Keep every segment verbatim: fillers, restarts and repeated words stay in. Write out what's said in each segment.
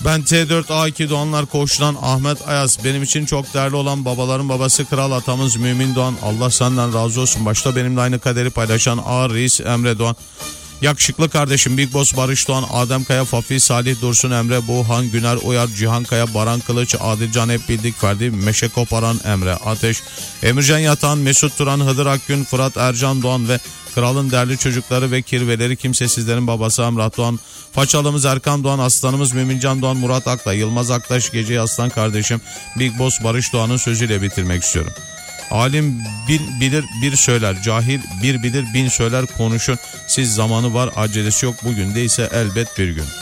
Ben T dört A iki Doğanlar Koğuşu'dan Ahmet Ayaz. Benim için çok değerli olan babaların babası Kral Atamız Mümin Doğan. Allah senden razı olsun. Başta benimle aynı kaderi paylaşan Ağır Reis Emre Doğan. Yakışıklı kardeşim Big Boss Barış Doğan, Adem Kaya, Fafi, Salih Dursun, Emre Buğhan, Güner Uyar, Cihan Kaya, Baran Kılıç, Adilcan Hep Bildik, Ferdi, Meşe Koparan, Emre Ateş, Emircan Yatan, Mesut Turan, Hıdır Akgün, Fırat Ercan Doğan ve Kral'ın değerli çocukları ve kirveleri kimsesizlerin babası Emrah Doğan, Façalımız Erkan Doğan, Aslanımız Mümincan Doğan, Murat Akla, Yılmaz Aktaş, Gece Aslan kardeşim Big Boss Barış Doğan'ın sözüyle bitirmek istiyorum. Alim bir bilir bir söyler, cahil bir bilir bin söyler, konuşun. Siz zamanı var, acelesi yok, bugün değilse elbet bir gün.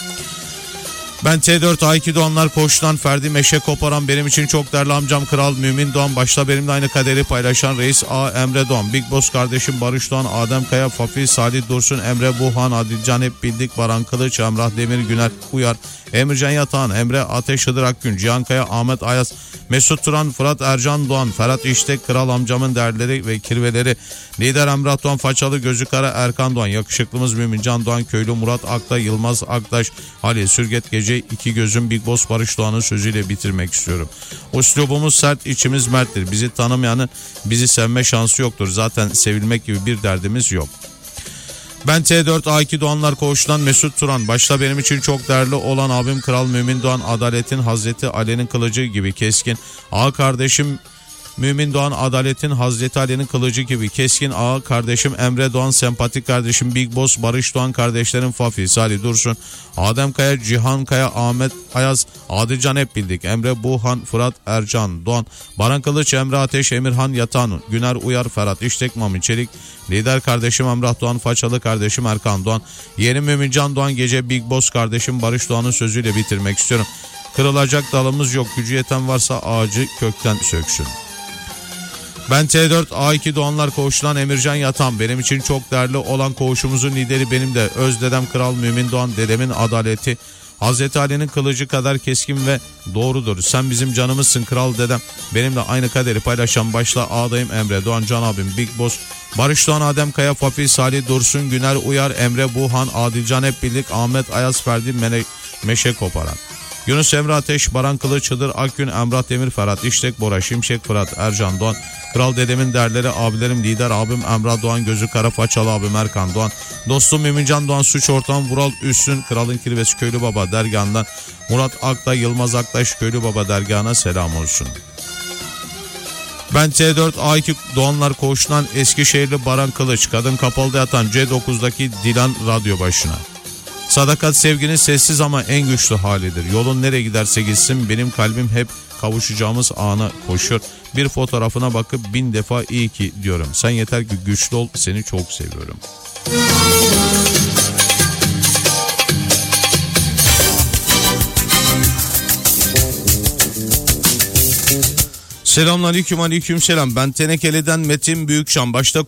Ben T dört A iki Doğanlar Koğuşu'ndan Ferdi Meşe Koparan, benim için çok değerli amcam Kral Mümin Doğan, başta benimle aynı kaderi paylaşan Reis A Emre Doğan, Big Boss kardeşim Barış Doğan, Adem Kaya, Fafi, Salih Dursun, Emre Buğhan, Adilcan Hep Bildik, Baran Kılıç, Emrah Demir, Güner Uyar, Emircan Yatağan, Emre Ateş, Hıdır Akgün, Cihan Kaya, Ahmet Ayaz, Mesut Turan, Fırat Ercan Doğan, Ferhat İştek, Kral amcamın değerleri ve kirveleri, Lider Emrah Doğan, Façalı Gözü Kara Erkan Doğan, yakışıklımız Mümincan Doğan, Köylü Murat Akta, Yılmaz Aktaş, Halil Sürget, Gece iki gözüm Big Boss Barış Doğan'ın sözüyle bitirmek istiyorum. Uslubumuz sert, içimiz merttir. Bizi tanımayanın bizi sevme şansı yoktur. Zaten sevilmek gibi bir derdimiz yok. Ben T dört A iki Doğanlar Koğuşu'ndan Mesut Turan, başta benim için çok değerli olan abim Kral Mümin Doğan, adaletin Hazreti Ali'nin kılıcı gibi keskin. Ağa kardeşim Mümin Doğan, adaletin Hazreti Ali'nin kılıcı gibi keskin. Ağa kardeşim Emre Doğan, sempatik kardeşim Big Boss Barış Doğan, kardeşlerim Fafi, Salih Dursun, Adem Kaya, Cihan Kaya, Ahmet Ayaz, Adilcan Hep Bildik, Emre Buğhan, Fırat Ercan Doğan, Baran Kılıç, Emre Ateş, Emirhan Yatan, Güner Uyar, Ferhat İştek, Mami Çelik, Lider kardeşim Emrah Doğan, Façalı kardeşim Erkan Doğan, Yeni Mümincan Doğan, Gece Big Boss kardeşim Barış Doğan'ın sözüyle bitirmek istiyorum. Kırılacak dalımız yok, gücü yeten varsa ağacı kökten söksün. Ben T dört A iki Doğanlar Koğuşu'ndan Emircan Yatan, benim için çok değerli olan koğuşumuzun lideri benim de öz dedem Kral Mümin Doğan, dedemin adaleti Hazreti Ali'nin kılıcı kadar keskin ve doğrudur. Sen bizim canımızsın Kral dedem. Benimle aynı kaderi paylaşan başta ağdayım Emre Doğan, Can abim Big Boss Barış Doğan, Adem Kaya, Fafi, Salih Dursun, Güner Uyar, Emre Buğhan, Adilcan Hep Birlik, Ahmet Ayaz, Ferdi Mene, Meşe Koparan, Yunus Emre Ateş, Baran Kılıç, Hıdır Akgün, Emrah Demir, Ferhat İştek, Bora Şimşek, Fırat Ercan Doğan, Kral dedemin değerleri abilerim, lider abim Emrah Doğan, Gözü Kara, Façalı abim Erkan Doğan, dostum Mümincan Doğan, suç ortağım Vural Üstün, Kralın Kirvesi Köylü Baba dergahından Murat Akta, Yılmaz Aktaş, Köylü Baba dergahına selam olsun. Ben T dört A iki Doğanlar Koğuşu'ndan Eskişehirli Baran Kılıç, kadın kapalıda yatan C dokuzdaki Dilan radyo başına. Sadakat sevginin sessiz ama en güçlü halidir. Yolun nereye giderse gitsin benim kalbim hep kavuşacağımız ana koşuyor. Bir fotoğrafına bakıp bin defa iyi ki diyorum. Sen yeter ki güçlü ol, seni çok seviyorum. Selamünaleyküm, aleyküm selam. Ben Tenekeli'den Metin Büyükşan. Başta